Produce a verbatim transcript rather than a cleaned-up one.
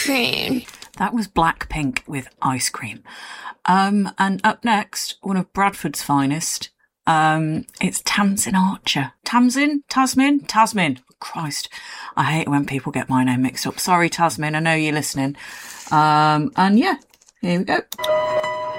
cream. That was Blackpink with Ice Cream. Um, and up next, one of Bradford's finest, um, it's Tamsin Archer. Tamsin? Tasmin? Tasmin. Christ. I hate when people get my name mixed up. Sorry, Tasmin. I know you're listening. Um, and yeah, here we go.